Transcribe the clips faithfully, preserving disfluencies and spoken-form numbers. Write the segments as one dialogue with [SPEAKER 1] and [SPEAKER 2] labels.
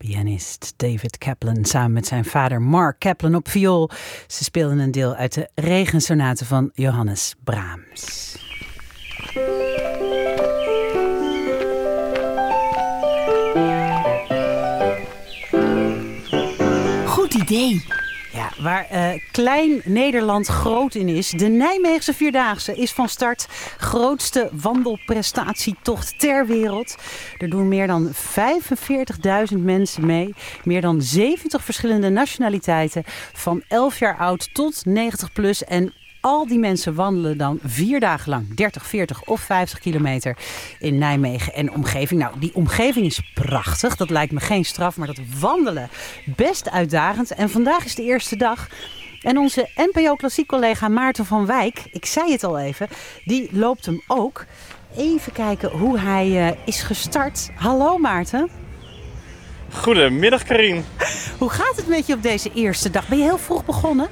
[SPEAKER 1] Pianist David Kaplan samen met zijn vader Mark Kaplan op viool. Ze speelden een deel uit de Regensonate van Johannes Brahms.
[SPEAKER 2] Goed idee.
[SPEAKER 1] Ja, waar uh, klein Nederland groot in is. De Nijmeegse Vierdaagse is van start. Grootste wandelprestatietocht ter wereld. Er doen meer dan vijfenveertigduizend mensen mee. Meer dan zeventig verschillende nationaliteiten. Van elf jaar oud tot negentig plus. En al die mensen wandelen dan vier dagen lang, dertig, veertig of vijftig kilometer in Nijmegen en omgeving. Nou, die omgeving is prachtig. Dat lijkt me geen straf, maar dat wandelen best uitdagend. En vandaag is de eerste dag. En onze N P O Klassiek collega Maarten van Wijk, ik zei het al even, die loopt hem ook. Even kijken hoe hij uh, is gestart. Hallo Maarten.
[SPEAKER 3] Goedemiddag Karin.
[SPEAKER 1] Hoe gaat het met je op deze eerste dag? Ben je heel vroeg begonnen?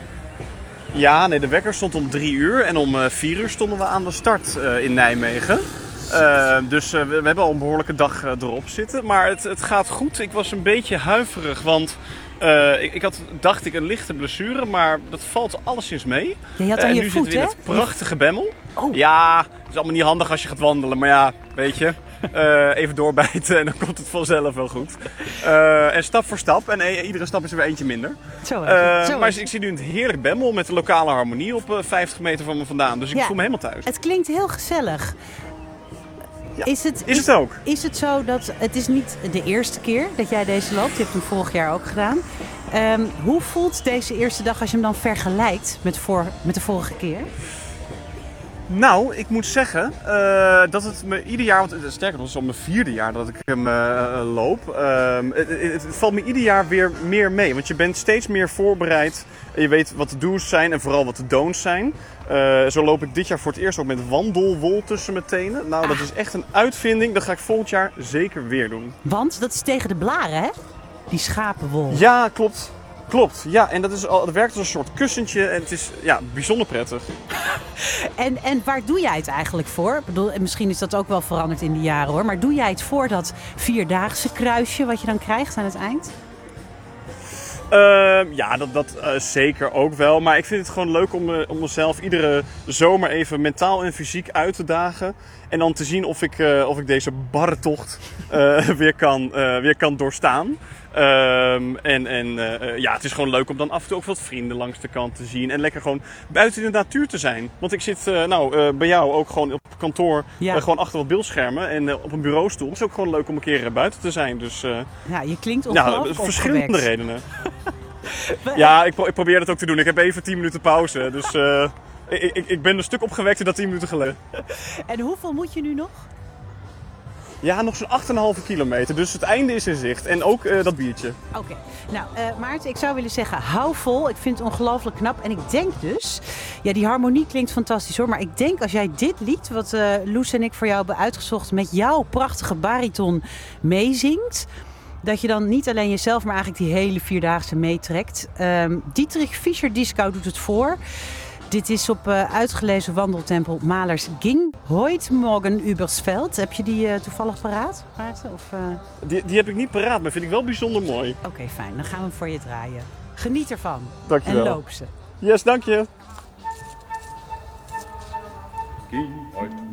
[SPEAKER 3] Ja, nee, de wekker stond om drie uur en om uh, vier uur stonden we aan de start uh, in Nijmegen. Uh, dus uh, we, we hebben al een behoorlijke dag uh, erop zitten. Maar het, het gaat goed. Ik was een beetje huiverig, want uh, ik, ik had, dacht ik, een lichte blessure. Maar dat valt alleszins mee.
[SPEAKER 1] Ja, je had aan
[SPEAKER 3] uh,
[SPEAKER 1] je
[SPEAKER 3] nu
[SPEAKER 1] voet,
[SPEAKER 3] zitten we in
[SPEAKER 1] hè?
[SPEAKER 3] het prachtige Bemmel.
[SPEAKER 1] Oh.
[SPEAKER 3] Ja, het is allemaal niet handig als je gaat wandelen. Maar ja, weet je, uh, even doorbijten en dan komt het vanzelf wel goed. Uh, en stap voor stap. En uh, iedere stap is er weer eentje minder.
[SPEAKER 1] Zo is
[SPEAKER 3] Uh,
[SPEAKER 1] het. Zo
[SPEAKER 3] maar
[SPEAKER 1] is
[SPEAKER 3] ik zie nu een heerlijk Bemmel met de lokale harmonie op uh, vijftig meter van me vandaan. Dus ik
[SPEAKER 1] Ja.
[SPEAKER 3] voel me helemaal thuis.
[SPEAKER 1] Het klinkt heel gezellig.
[SPEAKER 3] Ja.
[SPEAKER 1] Is het,
[SPEAKER 3] Is het ook?
[SPEAKER 1] Is het zo dat het is niet de eerste keer dat jij deze loopt? Je hebt hem vorig jaar ook gedaan. Um, hoe voelt deze eerste dag als je hem dan vergelijkt met, voor, met de vorige keer?
[SPEAKER 3] Nou, ik moet zeggen uh, dat het me ieder jaar, want sterker nog, het is al mijn vierde jaar dat ik hem uh, loop. Uh, het, het, het valt me ieder jaar weer meer mee, want je bent steeds meer voorbereid. En je weet wat de do's zijn en vooral wat de don'ts zijn. Uh, zo loop ik dit jaar voor het eerst ook met wandelwol tussen mijn tenen. Nou, dat is echt een uitvinding. Dat ga ik volgend jaar zeker weer doen.
[SPEAKER 1] Want dat is tegen de blaren, hè? Die schapenwol.
[SPEAKER 3] Ja, klopt. Klopt, ja. En dat, is al, dat werkt als een soort kussentje en het is ja, bijzonder prettig.
[SPEAKER 1] En, en waar doe jij het eigenlijk voor? Ik bedoel, misschien is dat ook wel veranderd in de jaren hoor. Maar doe jij het voor dat vierdaagse kruisje wat je dan krijgt aan het eind?
[SPEAKER 3] Uh, ja, dat, dat uh, zeker ook wel. Maar ik vind het gewoon leuk om, uh, om mezelf iedere zomer even mentaal en fysiek uit te dagen. En dan te zien of ik, uh, of ik deze barre tocht uh, weer, kan, uh, weer kan doorstaan. Um, en en uh, ja, het is gewoon leuk om dan af en toe ook wat vrienden langs de kant te zien. En lekker gewoon buiten in de natuur te zijn. Want ik zit uh, nou, uh, bij jou ook gewoon op kantoor,
[SPEAKER 1] ja.
[SPEAKER 3] uh, gewoon achter wat beeldschermen en uh, op een bureaustoel. Het is ook gewoon leuk om een keer uh, buiten te zijn. Dus, uh,
[SPEAKER 1] ja, je klinkt ongelooflijk
[SPEAKER 3] ja, verschillende
[SPEAKER 1] opgewekt.
[SPEAKER 3] redenen. Ja, ik, pro- ik probeer dat ook te doen. Ik heb even tien minuten pauze. Dus uh, ik, ik, ik ben een stuk opgewekter dan tien minuten geleden.
[SPEAKER 1] En hoeveel moet je nu nog?
[SPEAKER 3] Ja, nog zo'n acht komma vijf kilometer. Dus het einde is in zicht. En ook uh, dat biertje.
[SPEAKER 1] Oké. Okay. Nou, uh, Maarten, ik zou willen zeggen, hou vol. Ik vind het ongelooflijk knap. En ik denk dus, ja, die harmonie klinkt fantastisch hoor. Maar ik denk als jij dit lied, wat uh, Loes en ik voor jou hebben uitgezocht, met jouw prachtige bariton meezingt, dat je dan niet alleen jezelf, maar eigenlijk die hele vierdaagse meetrekt. Um, Dietrich Fischer-Dieskau doet het voor. Dit is op uh, uitgelezen wandeltempel Malers Ging Heute Morgen übers Veld. Heb je die uh, toevallig paraat, Maarten? Of, uh...
[SPEAKER 3] die, die heb ik niet paraat, maar vind ik wel bijzonder mooi.
[SPEAKER 1] Oké, okay, fijn. Dan gaan we hem voor je draaien. Geniet ervan.
[SPEAKER 3] Dankjewel.
[SPEAKER 1] En loop ze.
[SPEAKER 3] Yes, dank je.